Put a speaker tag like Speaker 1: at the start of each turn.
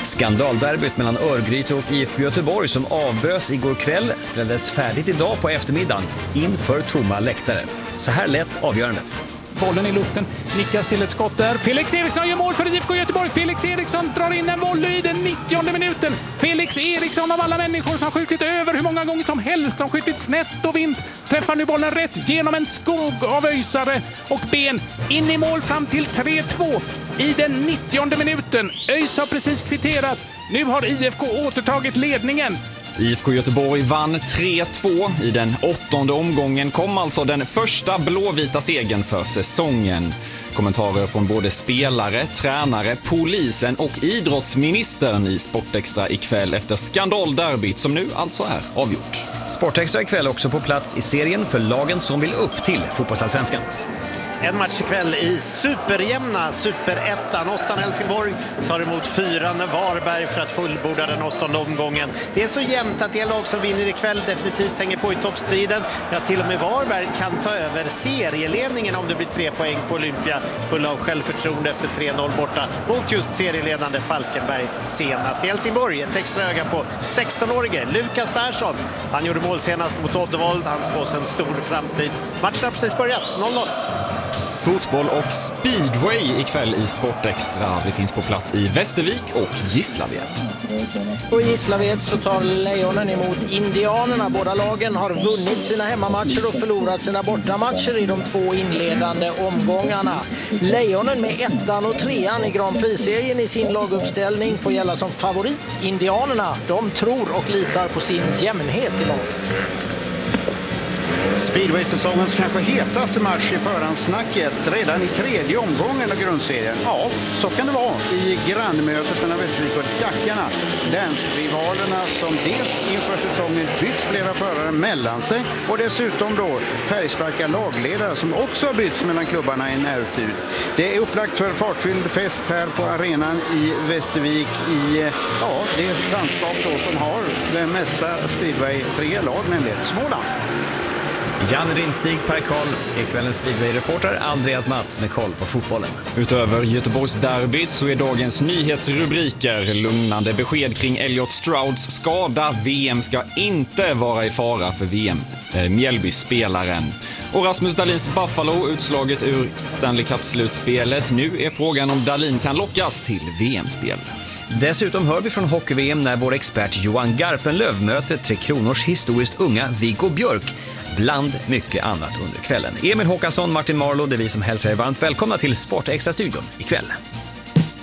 Speaker 1: Skandalderbyt mellan Örgryte och IFK Göteborg som avbröts igår kväll spelades färdigt idag på eftermiddagen inför tomma läktare. Så här lät avgörandet.
Speaker 2: Bollen i luften, nickas till ett skott där. Felix Eriksson gör mål för IFK Göteborg. Felix Eriksson drar in en volley i den 90:e minuten. Felix Eriksson av alla människor som har skjutit över hur många gånger som helst. De har skjutit snett och vint. Träffar nu bollen rätt genom en skog av öjsare och ben. In i mål fram till 3-2 i den 90:e minuten. ÖIS har precis kvitterat. Nu har IFK återtagit ledningen.
Speaker 3: IFK Göteborg vann 3-2. I den 8:e omgången kom alltså den första blåvita segern för säsongen. Kommentarer från både spelare, tränare, polisen och idrottsministern i Sportextra ikväll efter skandalderbyt som nu alltså är avgjort.
Speaker 1: Sportextra ikväll också på plats i serien för lagen som vill upp till fotbollsallsvenskan.
Speaker 4: En match ikväll i superjämna superettan. 8 Helsingborg tar emot 4 Varberg för att fullborda den 8:e omgången. Det är så jämnt att det lag som vinner ikväll definitivt hänger på i toppstriden. Ja, till och med Varberg kan ta över serieledningen om det blir 3 poäng på Olympia. Full av självförtroende efter 3-0 borta mot just serieledande Falkenberg senast. I Helsingborg ett extra öga på 16-årige Lukas Persson. Han gjorde mål senast mot Oddevold. Han spås en stor framtid. Matchen har precis börjat. 0-0.
Speaker 3: Fotboll och speedway ikväll i Sportextra. Vi finns på plats i Västervik och Gislaved.
Speaker 5: Och i Gislaved så tar Lejonen emot Indianerna. Båda lagen har vunnit sina hemmamatcher och förlorat sina bortamatcher i de 2 inledande omgångarna. Lejonen med 1:an och 3:an i Grand Prix-serien i sin laguppställning får gälla som favorit. Indianerna, de tror och litar på sin jämnhet i laget.
Speaker 6: Speedway-säsongens kanske hetaste match i förhandssnacket redan i 3:e omgången av grundserien. Ja, så kan det vara i grannmötet mellan Västervik och Dackarna. Länsrivalerna som dels inför säsongen bytt flera förare mellan sig och dessutom då färgstarka lagledare som också har bytts mellan klubbarna i närtid. Det är upplagt för fartfylld fest här på arenan i Västervik i det landskap då som har det mesta speedway-fria lag, nämligen Småland.
Speaker 1: Janne Rindstig, Per Karl, är kvällens speedway-reporter Andreas Mats med koll på fotbollen.
Speaker 3: Utöver Göteborgs derbyt så är dagens nyhetsrubriker lugnande besked kring Elliot Strouds skada. VM ska inte vara i fara för Mjällby-spelaren. Och Rasmus Dahlins Buffalo utslaget ur Stanley Cup-slutspelet. Nu är frågan om Dahlin kan lockas till VM-spel.
Speaker 1: Dessutom hör vi från hockey-VM när vår expert Johan Garpenlöv möter Tre Kronors historiskt unga Viggo Björk. Bland mycket annat under kvällen. Emil Håkansson, Martin Marlow, det är vi som hälsar er varmt välkomna till Sportextra-studion ikväll.